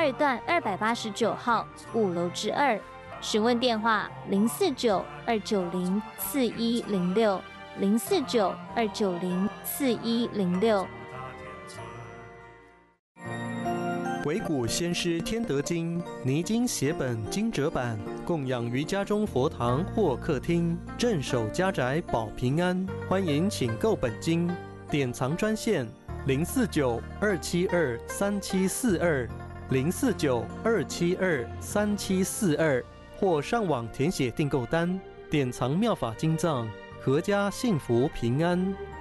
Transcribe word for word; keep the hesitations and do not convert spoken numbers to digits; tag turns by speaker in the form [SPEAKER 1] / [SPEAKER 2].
[SPEAKER 1] 二段二百八十九号五楼之二。询问电话：零四九二九零四一零六零四九二九零四一零六。
[SPEAKER 2] 惟古先师天德经泥金写本经折版，供养于家中佛堂或客厅，镇守家宅保平安。欢迎请购本经，典藏专线零四九二七二三七四二零四九二七二三七四二，或上网填写订购单，典藏妙法经藏，阖家幸福平安。